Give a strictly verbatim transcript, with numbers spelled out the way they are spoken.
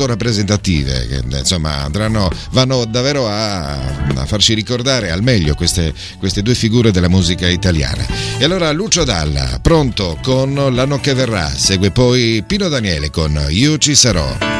molto rappresentative, che insomma andranno, vanno davvero a, a farci ricordare al meglio queste, queste due figure della musica italiana. E allora Lucio Dalla, pronto con L'anno che verrà, segue poi Pino Daniele con Io ci sarò.